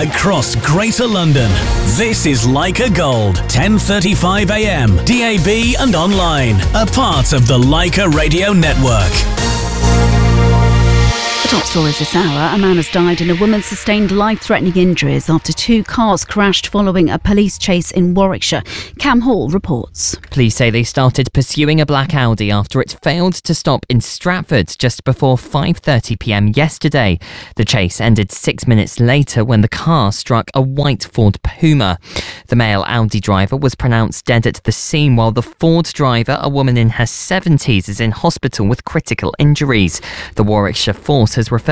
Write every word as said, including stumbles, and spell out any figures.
across Greater London. This is Leica Gold, ten thirty-five a m, D A B and online. A part of the Leica Radio Network. Top stories this hour. A man has died and a woman sustained life-threatening injuries after two cars crashed following a police chase in Warwickshire. Cam Hall reports. Police say they started pursuing a black Audi after it failed to stop in Stratford just before five thirty p m yesterday. The chase ended six minutes later when the car struck a white Ford Puma. The male Audi driver was pronounced dead at the scene, while the Ford driver, a woman in her seventies, is in hospital with critical injuries. The Warwickshire Force has referred